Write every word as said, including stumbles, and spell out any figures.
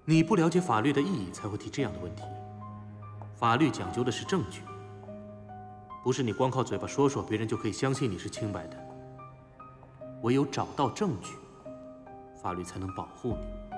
你不了解法律的意义，才会提这样的问题。法律讲究的是证据，不是你光靠嘴巴说说，别人就可以相信你是清白的。唯有找到证据，法律才能保护你。